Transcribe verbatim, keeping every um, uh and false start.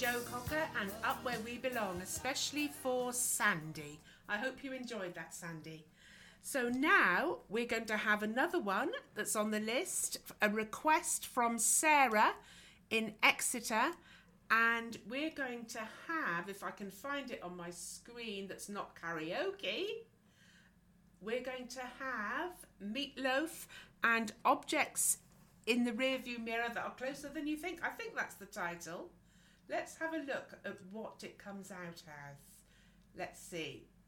Jo Cocker and Up Where We Belong, especially for Sandy. I hope you enjoyed that, Sandy. So now we're going to have another one that's on the list, a request from Sarah in Exeter, and we're going to have, if I can find it on my screen that's not karaoke, we're going to have Meatloaf and Objects in the Rearview Mirror That Are Closer Than You Think. I think that's the title. Let's have a look at what it comes out as. Let's see.